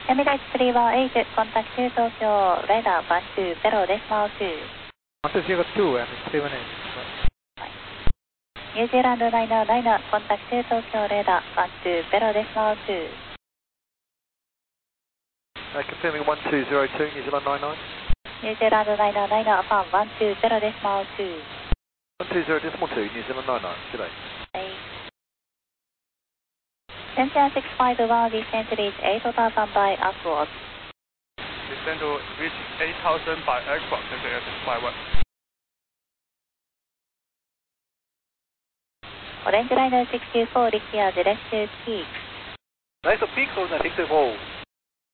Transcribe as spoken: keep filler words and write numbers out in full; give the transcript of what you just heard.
Emirates three one eight, contact to Tokyo, radar one two zero decimal two. one two zero two and three one eight. New Zealand nine nine, contact to Tokyo, radar one two zero decimal two. Uh, confirming one two zero two, New Zealand nine nine. New Zealand nine nine, upon one two zero decimal two. one two zero decimal two, New Zealand nine nine, good day. Cynthia six five one, descent to reach eight thousand by upwards. Descend to reach eight thousand by aircraft, Cynthia six five one. Orange Liner six two four, reach here, direct to peak. Nice peak, hold on, six two four.